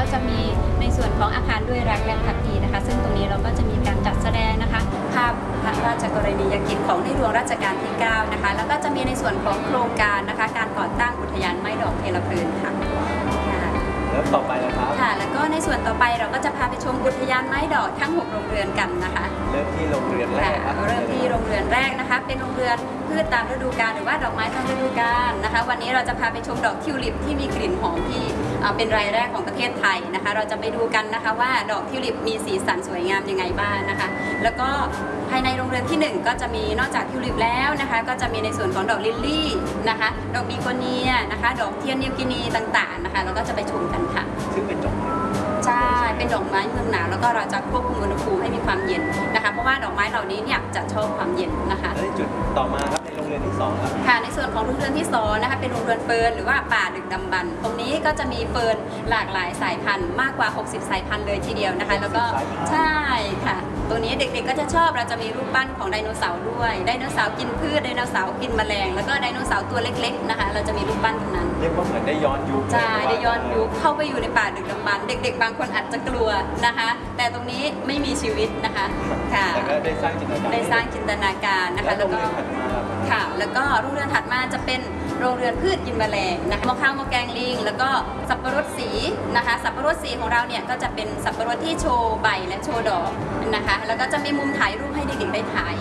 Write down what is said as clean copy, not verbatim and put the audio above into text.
ก็จะมีในส่วนของอาคารด้วยรักและภักดีนะคะซึ่งตรงนี้เราก็จะมีการจัดแสดงนะคะภาพพระราชกรณียกิจของในหลวงรัชกาลที่9นะคะแล้วก็จะมีในส่วนของโครงการนะคะการก่อตั้งอุทยานไม้ดอกเพลเพลินค่ะแล้วต่อไปแล้วครับค่ะแล้วก็ในส่วนต่อไปเราก็จะพาไปชมอุทยานไม้ดอกทั้ง6โรงเรือนกันนะคะเริ่มที่โรงเรือนแรกเริ่มที่โรงเรือนแรกนะคะเป็นโรงเรือนพืชตามฤดูกาลหรือว่าดอกไม้ตามฤดูกาลนะคะวันนี้เราจะพาไปชมดอกทิวลิปที่มีกลิ่นหอมที่เป็นรายแรกของประเทศไทยนะคะเราจะไปดูกันนะคะว่าดอกทิวลิปมีสีสันสวยงามยังไงบ้างนะคะแล้วก็ภายในโรงเรือนที่1ก็จะมีนอกจากทิวลิปแล้วนะคะก็จะมีในส่วนของดอกลิลลี่นะคะดอกบีโกเนียนะคะดอกเทียนนิวกินีต่างๆนะคะเราก็จะไปชมกันค่ะซึ่งเป็นดอกใช่เป็นดอกไม้เมืองหนาวแล้วก็เราจะควบคุมอุณหภูมิให้มีความเย็นนะคะเพราะว่าดอกไม้เหล่านี้เนี่ยจะชอบความเย็นนะคะแล้วจุดต่อมาครับในโรงเรือนที่2ครับค่ะในส่วนของโรงเรือนที่2นะคะเป็นโรงเรือนเฟิร์นหรือว่าป่าดึกดำบรรพ์ตรงนี้ก็จะมีเฟิร์นหลากหลายสายพันธุ์มากกว่า60สายพันธุ์เลยทีเดียวนะคะแล้วก็ใช่ค่ะตัวนี้เด็กๆก็จะชอบเราจะมีรูปปั้นของไดโนเสาร์ด้วยไดโนเสาร์กินพืชไดโนเสาร์กินแมลงแล้วก็ไดโนเสาร์ตัวเล็กๆนะคะเราจะมีรูปปั้นตรงนั้นเรียกว่าเหมือนได้ย้อนยุคใช่ได้ย้อนยุคเข้าไปอยู่ในป่าดึกดำบรรพ์เด็กๆบางคนอาจจะกลัวนะคะแต่ตรงนี้ไม่มีชีวิตนะคะค่ะแต่ก็ได้สร้างจินตนาการนะคะแล้วก็ค่ะแล้วก็โรงเรือนถัดมาจะเป็นโรงเรือนพืชกินแมลงนะคะหม้อข้าวหม้อแกงลิงแล้วก็สับปะรดสีนะคะสับปะรดสีของเราเนี่ยก็จะเป็นสับปะรดที่โชว์ใบและโชว์ดอกนะคะแล้วก็จะมีมุมถ่ายรูปให้เด็กๆได้ถ่าย